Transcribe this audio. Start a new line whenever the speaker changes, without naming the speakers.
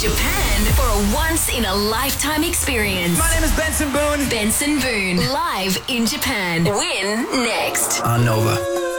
Japan for a once-in-a-lifetime experience.
My name is Benson Boone.
Benson Boone, live in Japan. Win next.
On Nova.